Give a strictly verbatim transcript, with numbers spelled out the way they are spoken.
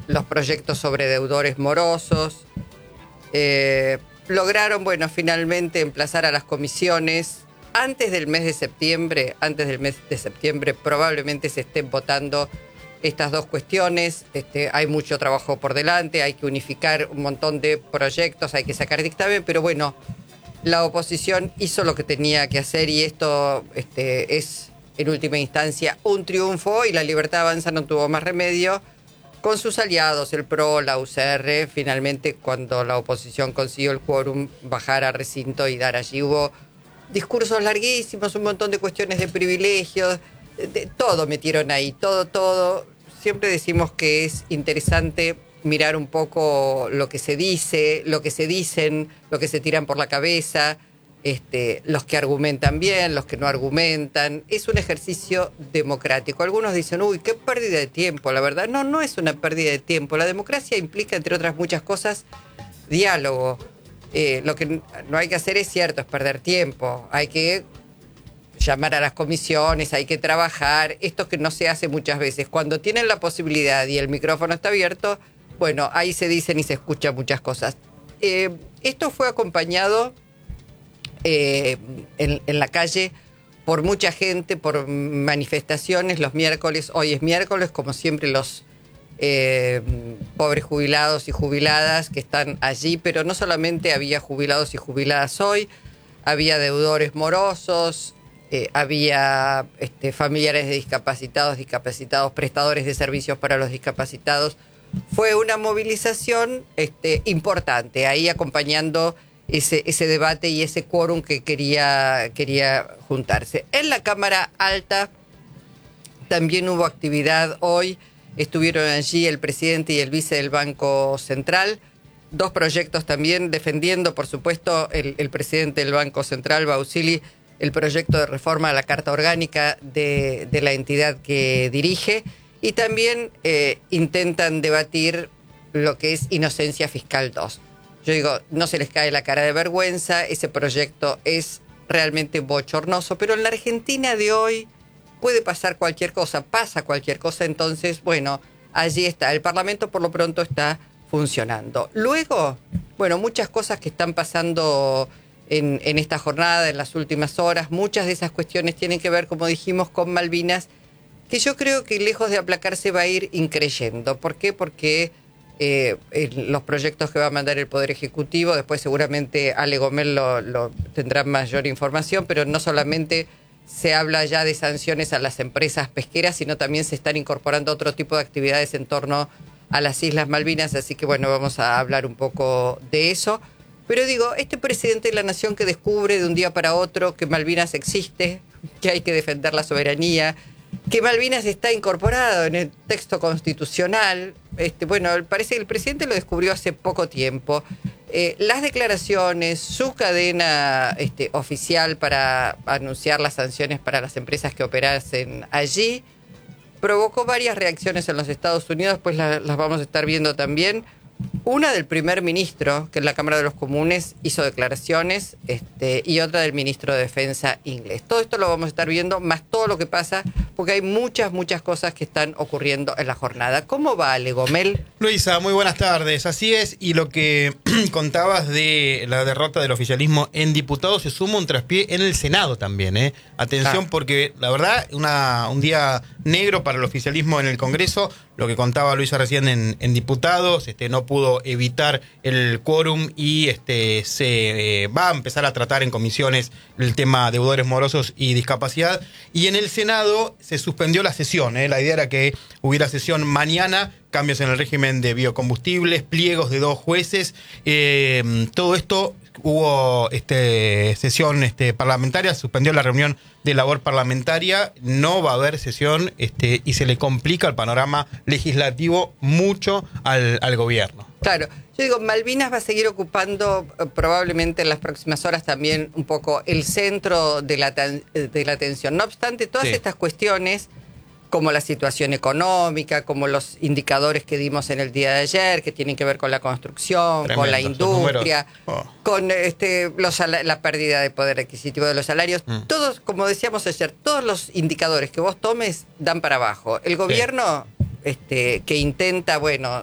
los proyectos sobre deudores morosos. Eh, lograron, bueno, finalmente emplazar a las comisiones antes del mes de septiembre. Antes del mes de septiembre probablemente se estén votando estas dos cuestiones. Este, hay mucho trabajo por delante, hay que unificar un montón de proyectos, hay que sacar dictamen, pero bueno, la oposición hizo lo que tenía que hacer y esto este, es, en última instancia, un triunfo, y la Libertad Avanza no tuvo más remedio con sus aliados, el P R O, la U C R, finalmente cuando la oposición consiguió el quórum, bajar a recinto y dar allí. Hubo discursos larguísimos, un montón de cuestiones de privilegios, de, todo metieron ahí, todo, todo. Siempre decimos que es interesante mirar un poco lo que se dice, lo que se dicen, lo que se tiran por la cabeza, este, los que argumentan bien, los que no argumentan. Es un ejercicio democrático. Algunos dicen, uy, qué pérdida de tiempo. La verdad, no, no es una pérdida de tiempo. La democracia implica, entre otras muchas cosas, diálogo. Eh, lo que no hay que hacer, es cierto, es perder tiempo. Hay que llamar a las comisiones, hay que trabajar. Esto que no se hace muchas veces. Cuando tienen la posibilidad y el micrófono está abierto, bueno, ahí se dicen y se escuchan muchas cosas. Eh, esto fue acompañado eh, en, en la calle por mucha gente, por manifestaciones los miércoles. Hoy es miércoles, como siempre, los eh, pobres jubilados y jubiladas que están allí, pero no solamente había jubilados y jubiladas hoy, había deudores morosos, eh, había este, familiares de discapacitados, discapacitados, prestadores de servicios para los discapacitados. Fue una movilización este, importante, ahí acompañando ese, ese debate y ese quórum que quería, quería juntarse. En la Cámara Alta también hubo actividad hoy. Estuvieron allí el presidente y el vice del Banco Central. Dos proyectos también defendiendo, por supuesto, el, el presidente del Banco Central, Bausili, el proyecto de reforma a la Carta Orgánica de, de la entidad que dirige. Y también eh, intentan debatir lo que es Inocencia Fiscal dos. Yo digo, no se les cae la cara de vergüenza, ese proyecto es realmente bochornoso, pero en la Argentina de hoy puede pasar cualquier cosa, pasa cualquier cosa, entonces, bueno, allí está, el Parlamento por lo pronto está funcionando. Luego, bueno, muchas cosas que están pasando en, en esta jornada, en las últimas horas, muchas de esas cuestiones tienen que ver, como dijimos, con Malvinas, que yo creo que lejos de aplacarse va a ir increyendo. ¿Por qué? Porque eh, los proyectos que va a mandar el Poder Ejecutivo, después seguramente Ale Gomel lo, lo tendrá mayor información, pero no solamente se habla ya de sanciones a las empresas pesqueras, sino también se están incorporando otro tipo de actividades en torno a las Islas Malvinas, así que bueno, vamos a hablar un poco de eso. Pero digo, este presidente de la Nación que descubre de un día para otro que Malvinas existe, que hay que defender la soberanía, que Malvinas está incorporado en el texto constitucional. Este, bueno, parece que el presidente lo descubrió hace poco tiempo. Eh, las declaraciones, su cadena este, oficial para anunciar las sanciones para las empresas que operasen allí, provocó varias reacciones en los Estados Unidos, pues la, las vamos a estar viendo también. Una del primer ministro, que en la Cámara de los Comunes hizo declaraciones, este, y otra del ministro de Defensa inglés. Todo esto lo vamos a estar viendo, más todo lo que pasa, porque hay muchas, muchas cosas que están ocurriendo en la jornada. ¿Cómo va, Ale Gomel? Luisa, muy buenas tardes. Así es, y lo que contabas de la derrota del oficialismo en diputados, se suma un traspié en el Senado también, ¿eh? Atención, ah. porque la verdad, una, un día negro para el oficialismo en el Congreso. Lo que contaba Luisa recién en, en diputados, este, no pudo evitar el quórum y este, se eh, va a empezar a tratar en comisiones el tema de deudores morosos y discapacidad. Y en el Senado se suspendió la sesión, ¿eh? La idea era que hubiera sesión mañana, cambios en el régimen de biocombustibles, pliegos de dos jueces, eh, todo esto. Hubo este, sesión este, parlamentaria, suspendió la reunión de labor parlamentaria, no va a haber sesión este, y se le complica el panorama legislativo mucho al, al gobierno. Claro, yo digo, Malvinas va a seguir ocupando eh, probablemente en las próximas horas también un poco el centro de la, de la atención. No obstante, todas sí. estas cuestiones, como la situación económica, como los indicadores que dimos en el día de ayer, que tienen que ver con la construcción, Tremendo, con la industria, oh. con este, los, la pérdida de poder adquisitivo de los salarios. Mm. Todos, como decíamos ayer, todos los indicadores que vos tomes dan para abajo. El gobierno sí. este, que intenta, bueno,